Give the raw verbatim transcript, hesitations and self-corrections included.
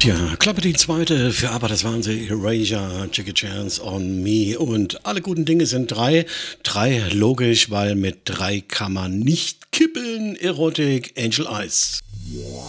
Tja, Klappe die zweite für Aber das waren sie, Erasure, Jackie Chance on Me und alle guten Dinge sind drei. Drei logisch, weil mit drei kann man nicht kippeln. Erotik, Angel Eyes.